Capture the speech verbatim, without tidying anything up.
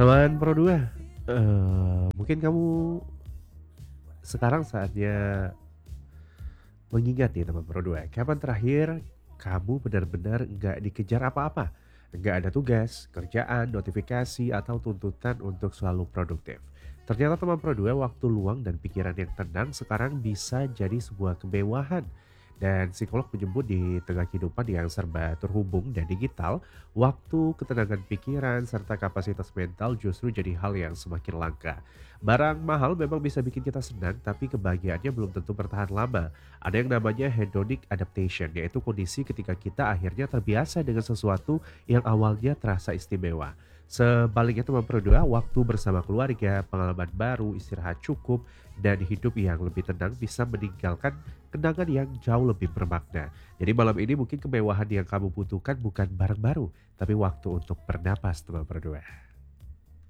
Teman Pro dua, eee, mungkin kamu sekarang saatnya mengingat nih teman Pro dua, kapan terakhir kamu benar-benar nggak dikejar apa-apa? Nggak ada tugas, kerjaan, notifikasi, atau tuntutan untuk selalu produktif. Ternyata teman Pro dua, waktu luang dan pikiran yang tenang sekarang bisa jadi sebuah kemewahan. Dan psikolog menyebut di tengah kehidupan yang serba terhubung dan digital, waktu, ketenangan pikiran, serta kapasitas mental justru jadi hal yang semakin langka. Barang mahal memang bisa bikin kita senang, tapi kebahagiaannya belum tentu bertahan lama. Ada yang namanya hedonic adaptation, yaitu kondisi ketika kita akhirnya terbiasa dengan sesuatu yang awalnya terasa istimewa. Sebaliknya teman berdua, waktu bersama keluarga, pengalaman baru, istirahat cukup, dan hidup yang lebih tenang bisa meninggalkan kenangan yang jauh lebih bermakna. Jadi malam ini mungkin kemewahan yang kamu butuhkan bukan barang baru, tapi waktu untuk bernapas teman berdua.